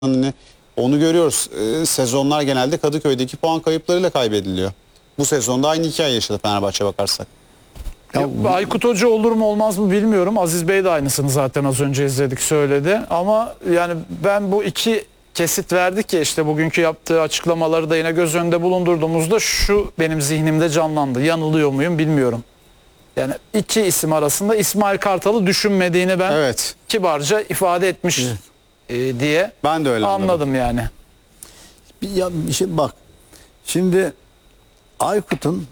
Hani onu görüyoruz. Sezonlar genelde Kadıköy'deki puan kayıplarıyla kaybediliyor. Bu sezonda aynı hikaye yaşadı Fenerbahçe bakarsak. Aykut Hoca olur mu olmaz mı bilmiyorum. Aziz Bey de aynısını zaten az önce izledik söyledi. Ama yani ben bu iki kesit verdik ya, işte bugünkü yaptığı açıklamaları da yine göz önünde bulundurduğumuzda şu benim zihnimde canlandı. Yanılıyor muyum bilmiyorum. Yani iki isim arasında İsmail Kartal'ı düşünmediğini ben kibarca ifade etmiş diye Ben de öyle anladım yani. Bir şey bak. Şimdi Aykut'un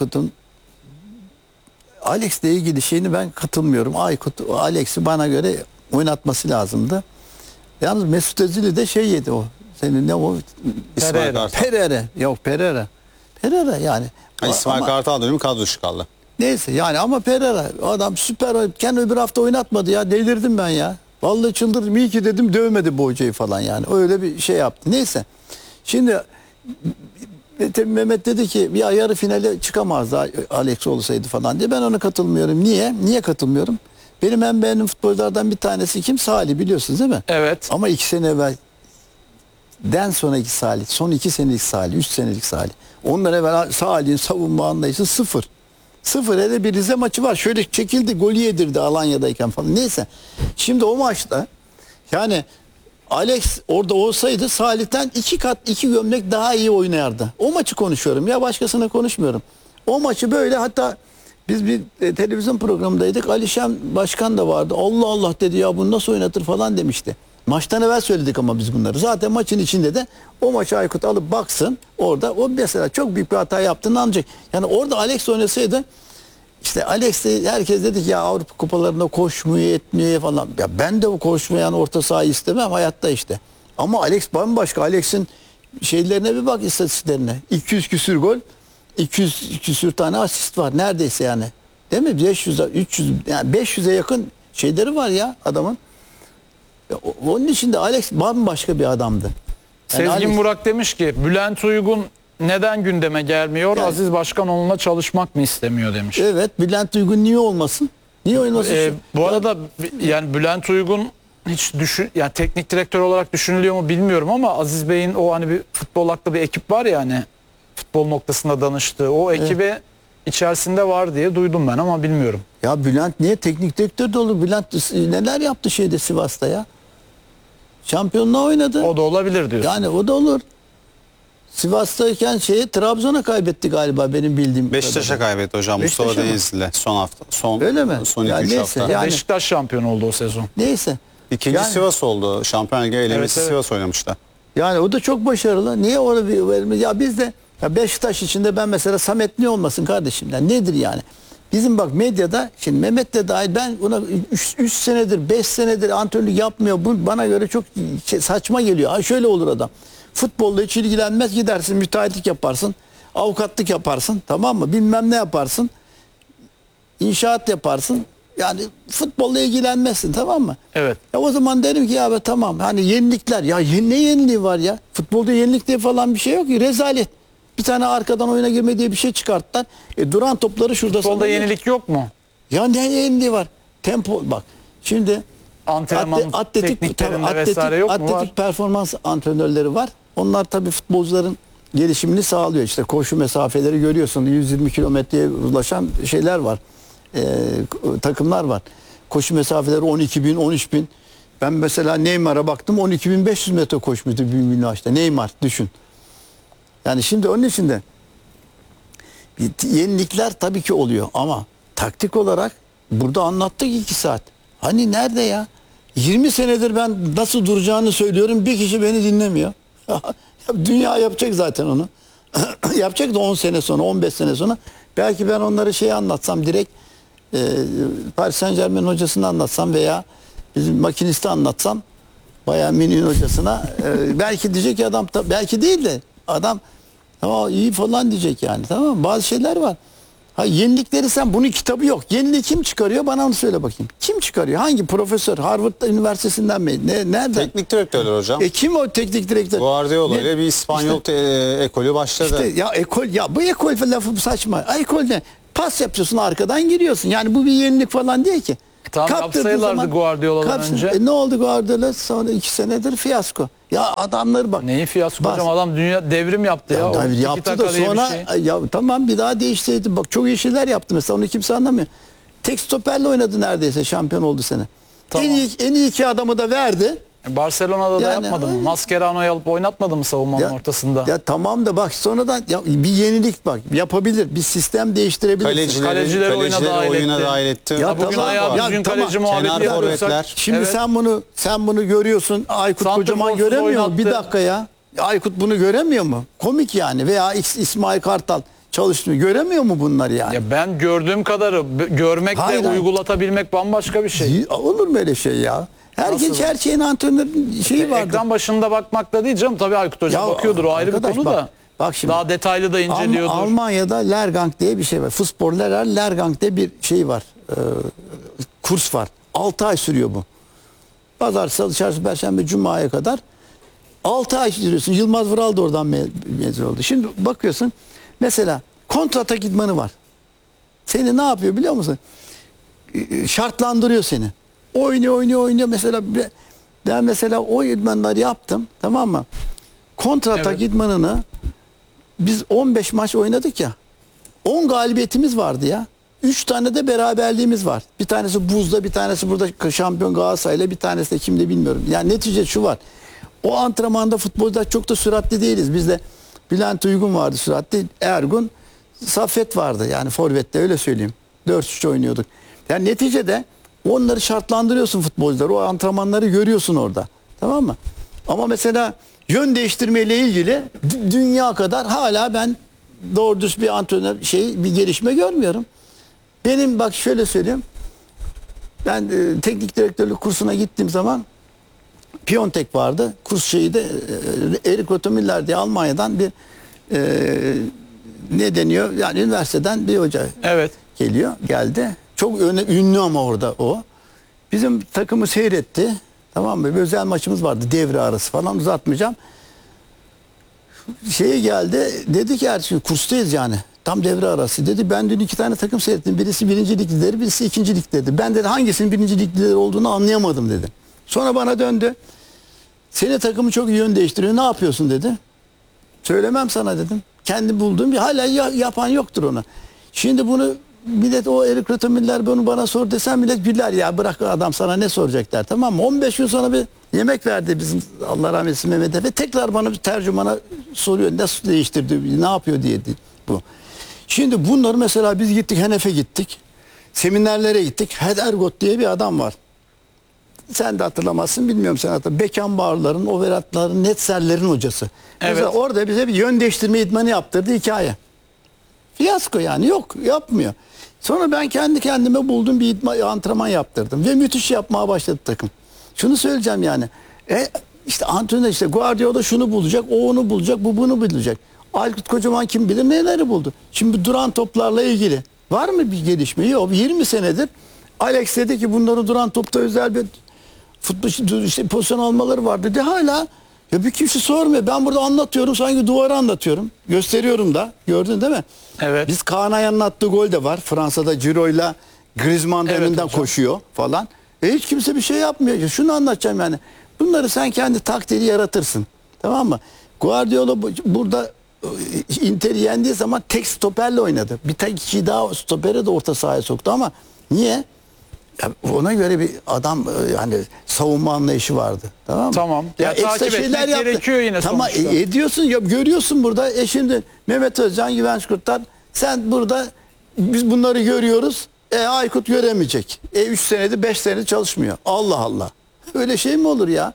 Alex'le ilgili şeyini ben katılmıyorum. Alex'i bana göre oynatması lazımdı. Yalnız Mesut Özil'i de şey yedi o. Senin ne o? İsmail Kartal. Pereira. Yok Pereira. Pereira yani. İsmail Kartal dönemi kadro dışı kaldı. Neyse yani ama Pereira adam süper. Kendi öbür hafta oynatmadı ya. Delirdim ben ya. Vallahi çıldırdım. İyi ki dedim dövmedi bu hocayı falan yani. Öyle bir şey yaptı. Neyse. Şimdi Mehmet dedi ki bir yarı finale çıkamazdı Alex olsaydı falan diye. Ben ona katılmıyorum. Niye? Niye katılmıyorum? Benim en beğendiğim futbolculardan bir tanesi kim? Salih, biliyorsunuz değil mi? Evet. Ama 2 sene evvelden sonraki Salih, son 2 senelik Salih, 3 senelik Salih. Ondan evvel Salih'in savunma anlayışı sıfır. Sıfır. Hele bir Rize maçı var. Şöyle çekildi, golü yedirdi Alanya'dayken falan. Neyse. Şimdi o maçta yani Alex orada olsaydı Salih'ten 2 kat 2 gömlek daha iyi oynardı. O maçı konuşuyorum ya, başkasına konuşmuyorum. O maçı böyle, hatta biz bir televizyon programındaydık. Alişan Başkan da vardı. Allah Allah dedi ya, bunu nasıl oynatır falan demişti. Maçtan evvel söyledik ama biz bunları. Zaten maçın içinde de o maçı Aykut alıp baksın orada. O mesela çok büyük bir hata yaptığını anlayacak. Yani orada Alex oynasaydı, işte Alex de herkes dedi ki ya Avrupa kupalarında koşmuyor etmiyor falan. Ya ben de bu koşmayan orta sahayı istemem hayatta işte. Ama Alex bambaşka. Alex'in şeylerine bir bak, istatistiklerine. 200 küsür gol, 200 küsür tane asist var neredeyse yani. Değil mi? 500'e 300 yani 500'e yakın şeyleri var ya adamın. Onun için de Alex bambaşka bir adamdı. Yani Sezgin Burak demiş ki Bülent Uygun neden gündeme gelmiyor? Yani, Aziz Başkanoğlu'na çalışmak mı istemiyor demiş. Evet, Bülent Uygun niye olmasın? Niye oynamasın? Bu arada yani Bülent Uygun hiç yani teknik direktör olarak düşünülüyor mu bilmiyorum ama Aziz Bey'in o hani bir futbol aklı bir ekip var ya, hani futbol noktasında danıştığı o ekibe içerisinde var diye duydum ben ama bilmiyorum. Ya Bülent niye teknik direktör de olur? Bülent neler yaptı şeyde, Sivas'ta ya? Şampiyonluğa oynadı. O da olabilir diyorsun. Yani o da olur. Sivas'tayken Trabzon'a kaybetti galiba benim bildiğim. Beşiktaş'a kaybetti hocam. Mustafa Denizli'yle son hafta. Öyle mi? Son 2-3 hafta. Yani, Beşiktaş şampiyon oldu o sezon. Neyse. İkinci Sivas oldu. Şampiyonlar Ligi elemesi Sivas oynamıştı. Yani o da çok başarılı. Niye onu bir ya biz de ya Beşiktaş içinde ben mesela Samet niye olmasın kardeşim? Yani nedir yani? Bizim bak medyada şimdi Mehmet de dahil, ben ona 3 senedir 5 senedir antrenörlük yapmıyor. Bu bana göre çok saçma geliyor. Ha şöyle olur adam. Futbolla hiç ilgilenmez, gidersin müteahhitlik yaparsın. Avukatlık yaparsın, tamam mı? Bilmem ne yaparsın. İnşaat yaparsın. Yani futbolla ilgilenmezsin, tamam mı? Evet. Ya o zaman derim ki ya tamam, hani yenilikler ya ne yeniliği var ya? Futbolda yenilik diye falan bir şey yok ki, rezalet. Bir tane arkadan oyuna girme diye bir şey çıkarttılar. Duran topları şurada. Futbolda yenilik yok mu? Ya ne yeniliği var? Tempo bak. Şimdi antrenman tekniklerinde vesaire yok mu? Atletik performans antrenörleri var. Onlar tabii futbolcuların gelişimini sağlıyor. İşte koşu mesafeleri görüyorsun. 120 kilometreye ulaşan şeyler var. Takımlar var. Koşu mesafeleri 12 bin, 13 bin. Ben mesela Neymar'a baktım, 12.500 metre koşmuştu bir maçta. Neymar düşün. Yani şimdi onun için de yenilikler tabii ki oluyor ama taktik olarak burada anlattık 2 saat. Hani nerede ya? 20 senedir ben nasıl duracağını söylüyorum, bir kişi beni dinlemiyor. Dünya yapacak zaten onu. Yapacak da 10 sene sonra, 15 sene sonra. Belki ben onları anlatsam direkt, Paris Saint-Germain hocasını anlatsam veya bizim makinisti anlatsam, Bayern Münih'in hocasına, belki diyecek ki adam, belki değil de adam iyi falan diyecek yani, tamam mı? Bazı şeyler var. Ha, yenilikleri sen, bunun kitabı yok. Yeniliği kim çıkarıyor? Bana onu söyle bakayım. Kim çıkarıyor? Hangi profesör? Harvard Üniversitesi'nden mi? Nerede? Teknik direktörler hocam. Kim o teknik direktör? Guardiola ile bir İspanyol ekolü başladı. İşte ya ekol, ya bu ekol lafı saçma. Ekol ne? Pas yapıyorsun, arkadan giriyorsun. Yani bu bir yenilik falan değil ki. Tam yapsaylardı Guardiola'dan önce. Ne oldu Guardiola? Sonra 2 senedir fiyasko. Ya adamları bak. Neyi fiyasko Bas- hocam, adam dünya devrim yaptı ya. Ya, O tabii tiki yaptı da taka diye bir sonra şey. ya tamam bir daha değiştirdi. Bak çok iyi şeyler yaptı mesela, onu kimse anlamıyor. Tek stoperle oynadı neredeyse, şampiyon oldu sene. Tamam. En iyi iki adamı da verdi. Barcelona'da da Yani, yapmadı mı? Mascherano'yu alıp oynatmadı mı savunmanın ortasında? Ya tamam da bak sonradan ya bir yenilik bak yapabilir. Bir sistem değiştirebilir. Kalecileri oyuna dahil etti. Ya Bugün tamam, ayağı ya düzgün tamam. kaleci muhabbeti Kenar yapıyorsak. forvetler. Şimdi Evet. sen bunu görüyorsun. Aykut Santrforsuz Kocaman göremiyor mu? oynattı. Bir dakika ya. Aykut bunu göremiyor mu? Komik yani. Veya İsmail Kartal çalışmıyor. Göremiyor mu bunları yani? Ya ben gördüğüm kadarı görmekle Hayır, hayır. uygulatabilmek bambaşka bir şey. Olur mu öyle şey ya? Nasıl? Her şeyin antrenörün şeyi vardır. Ekran başında bakmakla değil canım. Tabii Aykut Hoca Ya bakıyordur, o ayrı bir arkadaş konu bak, da. bak şimdi. Daha detaylı da inceliyordur. Almanya'da Lehrgang diye bir şey var. Fußballer Lehrgang diye bir şey var. Kurs var. 6 ay sürüyor bu. Pazar, salı, çarşamba, perşembe, cumaya kadar 6 ay sürüyorsun. Yılmaz Vural da oradan mezun oldu. Şimdi bakıyorsun mesela kontratak idmanı var. Seni ne yapıyor biliyor musun? Şartlandırıyor seni. Oynuyor. Mesela ben mesela o idmanları yaptım, tamam mı? Kontratak Evet. idmanını biz 15 maç oynadık ya. 10 galibiyetimiz vardı ya. 3 tane de beraberliğimiz var. Bir tanesi buzda, bir tanesi burada şampiyon Galatasaray'la, bir tanesi de kimde bilmiyorum. Yani netice şu var. O antrenmanda futbolda çok da süratli değiliz. Bizde Bülent Uygun vardı süratli. Ergun, Saffet vardı. Yani forvette öyle söyleyeyim. 4-3 oynuyorduk. Yani neticede onları şartlandırıyorsun futbolcular. O antrenmanları görüyorsun orada. Tamam mı? Ama mesela yön değiştirmeyle ilgili dünya kadar hala ben doğru düz bir antrenör bir gelişme görmüyorum. Benim bak şöyle söyleyeyim. Ben teknik direktörlük kursuna gittiğim zaman Piontek vardı. Kurs şeyi de Erik Otomiller diye Almanya'dan bir ne deniyor? Yani üniversiteden bir hoca Evet. geldi. Çok ünlü ama orada o. Bizim takımı seyretti. Tamam mı? Bir özel maçımız vardı. Devre arası falan, uzatmayacağım. Geldi. Dedi ki şimdi kurstayız yani. Tam devre arası. Dedi ben dün 2 tane takım seyrettim. Birisi 1. lig lideri, birisi 2. lig dedi. Ben dedi hangisinin 1. lig lideri olduğunu anlayamadım dedi. Sonra bana döndü. Senin takımı çok iyi yön değiştiriyor. Ne yapıyorsun dedi. Söylemem sana dedim. Kendi bulduğum bir hala yapan yoktur onu. Şimdi bunu millet, o Erik Rötemiller bunu bana sor desem millet güler ya, bırak adam sana ne soracaklar, tamam mı? 15 gün sonra bir yemek verdi bizim Allah rahmet eylesin Mehmet Efe. Tekrar bana bir tercümana soruyor nasıl değiştirdi, ne yapıyor diye bu. Şimdi bunları mesela biz gittik Henef'e gittik. Seminerlere gittik. Hedergot diye bir adam var. Sen de hatırlamazsın, bilmiyorum sen hatırla. Beckenbauer'ların, Overat'ların, Netzer'lerin hocası. Evet. Mesela orada bize bir yön değiştirme idmanı yaptırdı, hikaye. Fiyasko yani, yok yapmıyor. Sonra ben kendi kendime buldum bir antrenman yaptırdım ve müthiş yapmaya başladı takım. Şunu söyleyeceğim yani. İşte antrenör işte Guardiola şunu bulacak, o onu bulacak, bu bunu bulacak. Aykut Kocaman kim bilir neleri buldu. Şimdi duran toplarla ilgili var mı bir gelişme? Yok. 20 senedir Alex dedi ki bunların duran topta özel bir futbol işte pozisyon almaları var dedi. Hala ya bir kimse sormuyor. Ben burada anlatıyorum, sanki duvara anlatıyorum. Gösteriyorum da. Gördün değil mi? Evet. Biz Kaan Ayhan'ın attığı gol de var. Fransa'da Ciro'yla Griezmann da Evet önünden hocam. koşuyor falan. Hiç kimse bir şey yapmıyor. Ya şunu anlatacağım yani. Bunları sen kendi takdiri yaratırsın. Tamam mı? Guardiola burada Inter'i yendiği zaman tek stoperle oynadı. Bir tek kişi daha stopere de orta sahaya soktu ama niye? Ya ona göre bir adam yani savunma anlayışı vardı. Tamam mı? Tamam. Ya takip etmek gerekiyor yine tamam, sonuçta. ediyorsun ya, görüyorsun burada. Şimdi Mehmet Özcan, Güvenç Kurtlar, sen burada biz bunları görüyoruz. Aykut göremeyecek. 3 senedir 5 senedir çalışmıyor. Allah Allah. Öyle şey mi olur ya?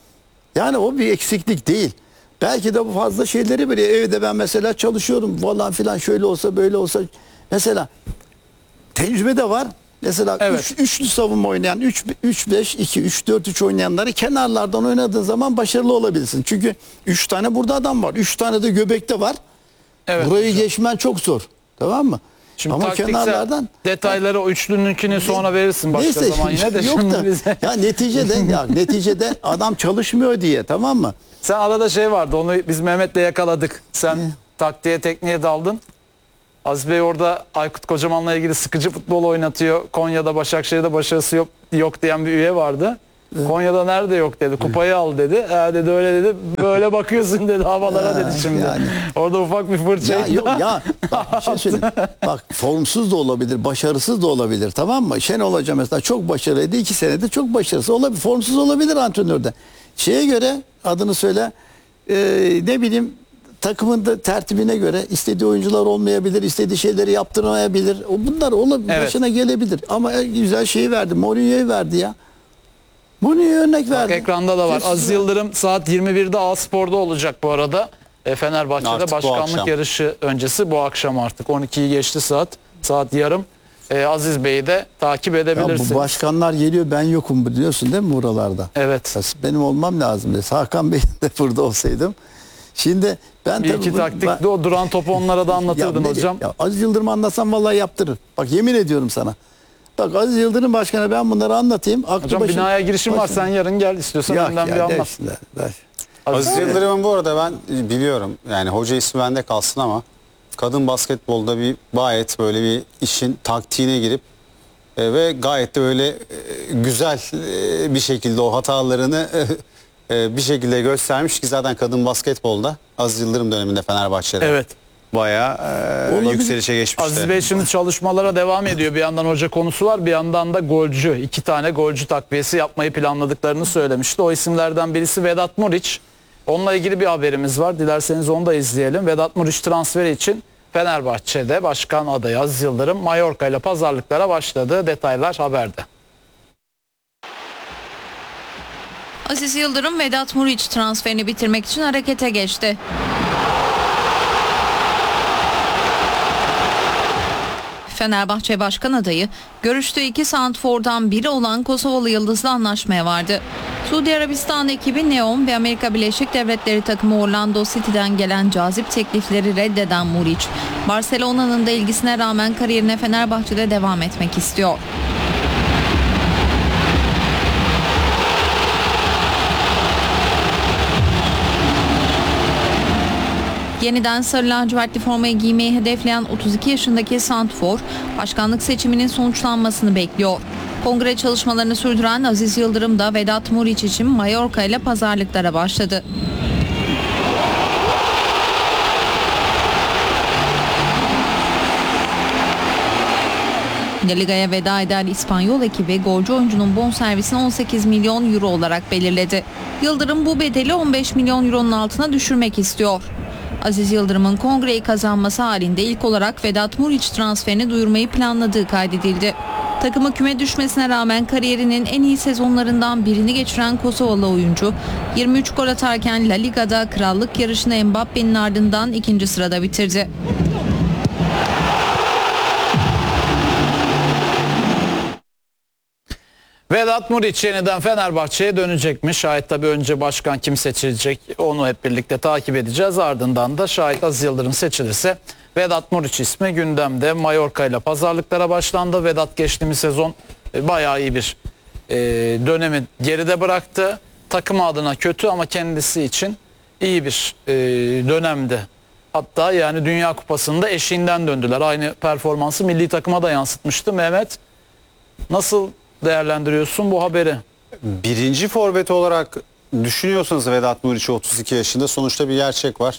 Yani o bir eksiklik değil. Belki de bu fazla şeyleri böyle evde ben mesela çalışıyorum falan filan, şöyle olsa böyle olsa. Mesela tecrübe de var. Mesela Evet. üçlü savunma oynayan 3-5-2, 3-4-3 oynayanları kenarlardan oynadığın zaman başarılı olabilirsin. Çünkü 3 tane burada adam var. 3 tane de göbekte var. Evet Burayı hocam. geçmen çok zor. Tamam mı? Şimdi ama taktiksel kenarlardan detayları o üçlününkini sonra verirsin başka neyse, zaman yine de. yok Şimdi da bize- ya neticede adam çalışmıyor diye, tamam mı? Sen arada şey vardı, onu biz Mehmet'le yakaladık. Sen taktiğe tekniğe daldın. Aziz Bey orada Aykut Kocaman'la ilgili sıkıcı futbol oynatıyor. Konya'da, Başakşehir'de başarısı yok diyen bir üye vardı. Konya'da nerede yok dedi. Kupayı al dedi. Dedi öyle dedi. Böyle bakıyorsun dedi havalara dedi şimdi. yani. Orada ufak bir fırça. Ya yok ya, bak bir şey söyleyeyim. Bak formsuz da olabilir, başarısız da olabilir, tamam mı? Şenol Hoca mesela çok başarılıydı, 2 senedir çok başarısız olabilir, formsuz olabilir antrenörde. Şeye göre, adını söyle, ne bileyim, takımın da tertibine göre istediği oyuncular olmayabilir, istediği şeyleri yaptıramayabilir. Bunlar Evet. başına gelebilir. Ama en güzel şeyi verdi, Mourinho'yu verdi ya. Mourinho'ya örnek verdi. Bak ekranda da var. Kesin. Aziz Yıldırım saat 21'de A-Spor'da olacak bu arada. Fenerbahçe'de Artık bu başkanlık akşam. yarışı öncesi bu akşam artık. 12'yi geçti saat. Saat yarım. Aziz Bey'i de takip Ya edebilirsiniz. bu başkanlar geliyor, ben yokum biliyorsun değil mi buralarda? Evet. Benim olmam lazım. Hakan Bey de burada olsaydım. Şimdi ben Bir iki taktikte o duran topu onlara da anlatırdın hocam. Ya Aziz Yıldırım anlatsam vallahi yaptırır. Bak yemin ediyorum sana. Bak Aziz Yıldırım başkanı ben bunları anlatayım. Aklı Hocam başım- binaya girişim var. başım- Sen yarın gel istiyorsan Yok önden bir ya, anlat. değiştiler. Aziz Yıldırım'ın bu arada ben biliyorum yani hoca ismi bende kalsın ama kadın basketbolda bir gayet böyle bir işin taktiğine girip ve gayet de böyle güzel bir şekilde o hatalarını bir şekilde göstermiş ki zaten kadın basketbolda Aziz Yıldırım döneminde Fenerbahçe'de Evet. bayağı Olabilir. yükselişe geçmişti. Aziz Bey şimdi çalışmalara devam ediyor. Bir yandan hoca konusu var, bir yandan da golcü. 2 tane golcü takviyesi yapmayı planladıklarını söylemişti. O isimlerden birisi Vedat Muriç. Onunla ilgili bir haberimiz var. Dilerseniz onu da izleyelim. Vedat Muriç transferi için Fenerbahçe'de başkan adayı Aziz Yıldırım Mallorca ile pazarlıklara başladı. Detaylar haberde. Aziz Yıldırım Vedat Muriç transferini bitirmek için harekete geçti. Fenerbahçe Başkan adayı görüştüğü 2 santrfordan biri olan Kosovalı Yıldız'la anlaşmaya vardı. Suudi Arabistan ekibi Neom ve Amerika Birleşik Devletleri takımı Orlando City'den gelen cazip teklifleri reddeden Muriç, Barcelona'nın da ilgisine rağmen kariyerine Fenerbahçe'de devam etmek istiyor. Yeniden sarı lacivertli formayı giymeyi hedefleyen 32 yaşındaki santrfor, başkanlık seçiminin sonuçlanmasını bekliyor. Kongre çalışmalarını sürdüren Aziz Yıldırım da Vedat Muriç için Mallorca ile pazarlıklara başladı. La Liga'ya veda eden İspanyol ekibi golcü oyuncunun bonservisini 18 milyon euro olarak belirledi. Yıldırım bu bedeli 15 milyon euronun altına düşürmek istiyor. Aziz Yıldırım'ın kongreyi kazanması halinde ilk olarak Vedat Muriç transferini duyurmayı planladığı kaydedildi. Takımı küme düşmesine rağmen kariyerinin en iyi sezonlarından birini geçiren Kosovalı oyuncu 23 gol atarken La Liga'da krallık yarışını Mbappe'nin ardından 2. sırada bitirdi. Vedat Muriç yeniden Fenerbahçe'ye dönecekmiş. Şayet tabii önce başkan kim seçilecek onu hep birlikte takip edeceğiz. Ardından da şayet Aziz Yıldırım seçilirse Vedat Muriç ismi gündemde. Mallorca ile pazarlıklara başlandı. Vedat geçtiğimiz sezon bayağı iyi bir dönemi geride bıraktı. Takım adına kötü ama kendisi için iyi bir dönemdi. Hatta yani Dünya Kupası'nda eşiğinden döndüler. Aynı performansı milli takıma da yansıtmıştı. Mehmet, nasıl değerlendiriyorsun bu haberi? Birinci forvet olarak düşünüyorsanız Vedat Muriç'i 32 yaşında sonuçta bir gerçek var.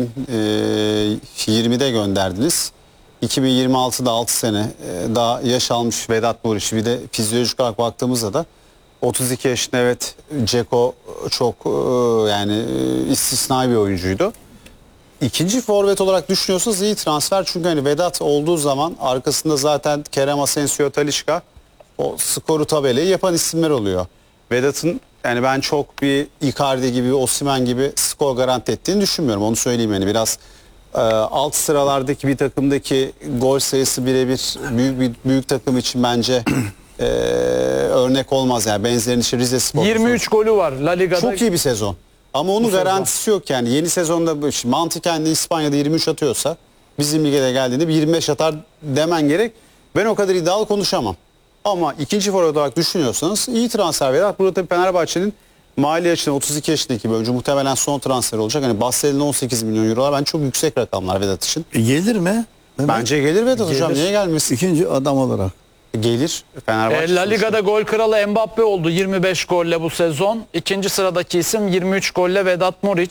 2020'de gönderdiniz. 2026'da 6 sene daha yaş almış Vedat Muriç'i bir de fizyolojik olarak baktığımızda da 32 yaşında evet Dzeko çok yani istisnai bir oyuncuydu. İkinci forvet olarak düşünüyorsanız iyi transfer çünkü hani Vedat olduğu zaman arkasında zaten Kerem Asensio, Talisca o skoru tabelayı yapan isimler oluyor. Vedat'ın yani ben çok bir Icardi gibi, Osimhen gibi skor garanti ettiğini düşünmüyorum. Onu söyleyeyim yani biraz alt sıralardaki bir takımdaki gol sayısı birebir büyük takım için bence örnek olmaz yani benzerini işte Rize Spor. 23 golü var La Liga'da. Çok iyi bir sezon. Ama onun Bu sezon. garantisi yok yani. Yeni sezonda mantıken de İspanya'da 23 atıyorsa bizim ligede geldiğinde bir 25 atar demen gerek. Ben o kadar iddialı konuşamam. Ama ikinci forvet olarak düşünüyorsanız iyi transfer Vedat. Burada tabii Fenerbahçe'nin mali açıdan 32 yaşındaki bir oyuncu muhtemelen son transfer olacak. Hani bahsedilen 18 milyon euro ben çok yüksek rakamlar Vedat için. Gelir mi? Bence gelir Vedat hocam, niye gelmesin? İkinci adam olarak. gelir Fenerbahçe. La Liga'da gol kralı Mbappe oldu 25 golle bu sezon. İkinci sıradaki isim 23 golle Vedat Muriç.